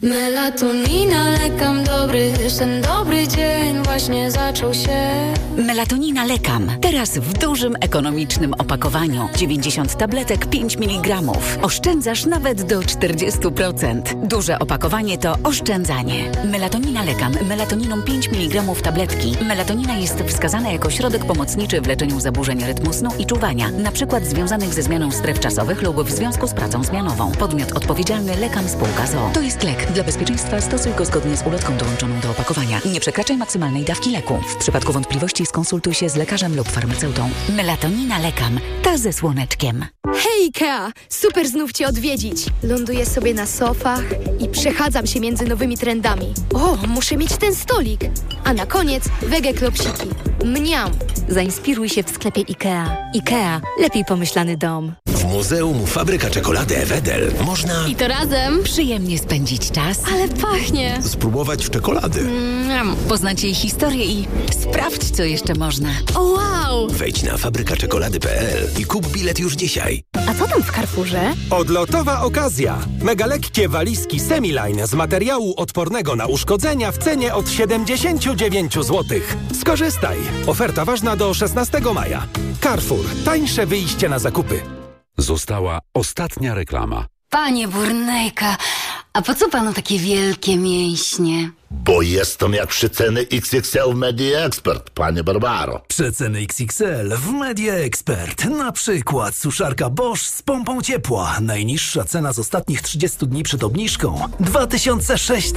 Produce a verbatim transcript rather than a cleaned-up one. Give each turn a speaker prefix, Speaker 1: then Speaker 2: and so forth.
Speaker 1: Melatonina, lekam dobry sen, dobry dzień właśnie zaczął się.
Speaker 2: Melatonina Lekam. Teraz w dużym, ekonomicznym opakowaniu. dziewięćdziesiąt tabletek, pięć miligramów. Oszczędzasz nawet do czterdzieści procent. Duże opakowanie to oszczędzanie. Melatonina Lekam. Melatoniną pięć miligramów tabletki. Melatonina jest wskazana jako środek pomocniczy w leczeniu zaburzeń rytmu snu i czuwania, na przykład związanych ze zmianą stref czasowych lub w związku z pracą zmianową. Podmiot odpowiedzialny Lekam Spółka z o o. To jest lek. Dla bezpieczeństwa stosuj go zgodnie z ulotką dołączoną do opakowania. Nie przekraczaj maksymalnej dawki leku. W przypadku wątpliwości skonsultuj się z lekarzem lub farmaceutą. Melatonina Lekam. Ta ze słoneczkiem.
Speaker 3: Hej Ikea! Super znów Cię odwiedzić. Ląduję sobie na sofach i przechadzam się między nowymi trendami. O, muszę mieć ten stolik. A na koniec wege klopsiki. Mniam!
Speaker 4: Zainspiruj się w sklepie Ikea. Ikea. Lepiej pomyślany dom.
Speaker 5: W Muzeum Fabryka Czekolady Ewedel można...
Speaker 3: I to razem?
Speaker 2: Przyjemnie spędzić czas.
Speaker 3: Ale pachnie!
Speaker 5: spróbować czekolady.
Speaker 3: Mniam.
Speaker 2: Poznać jej historię i sprawdź, co jeszcze można.
Speaker 3: O wow!
Speaker 5: Wejdź na fabryka czekolady kropka p l i kup bilet już dzisiaj.
Speaker 3: A co tam w Carrefourze?
Speaker 6: Odlotowa okazja. Mega lekkie walizki Semiline z materiału odpornego na uszkodzenia w cenie od siedemdziesiąt dziewięć złotych. Skorzystaj. Oferta ważna do szesnastego maja. Carrefour. Tańsze wyjście na zakupy.
Speaker 7: Została ostatnia reklama.
Speaker 8: Panie Burnejka, a po co panu takie wielkie mięśnie?
Speaker 9: Bo jestem jak przeceny X X L w Media Expert, panie Barbaro.
Speaker 10: Przeceny X X L w Media Expert. Na przykład suszarka Bosch z pompą ciepła. Najniższa cena z ostatnich trzydziestu dni przed obniżką dwa tysiące sześćset